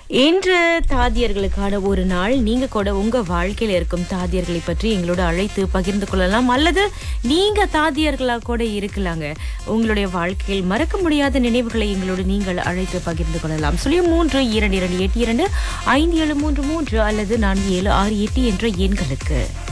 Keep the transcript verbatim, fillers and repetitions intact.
இன்று தாதியர்களுக்கான ஒரு நாள். நீங்க கூட உங்க வாழ்க்கையில இருக்கும் தாதியர்களை பற்றி எங்களோட அழைத்து பகிர்ந்து கொள்ளலாம், அல்லது நீங்க தாதியர்களா கூட இருக்கலாங்க. உங்களுடைய வாழ்க்கையில் மறக்க முடியாத நினைவுகளை எங்களோடு நீங்கள் அழைத்து பகிர்ந்து கொள்ளலாம். சுழியம் மூன்று இரண்டு இரண்டு எட்டு இரண்டு ஐந்து ஏழு மூன்று மூன்று அல்லது நான்கு ஏழு ஆறு எட்டு என்ற எண்களுக்கு.